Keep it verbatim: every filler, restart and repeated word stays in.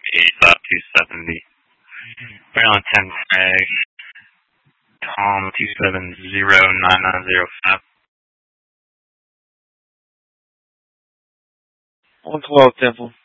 eighty-five two seventy. Maryland ten crash. Tom two seven zero nine nine zero five. one twelve Temple.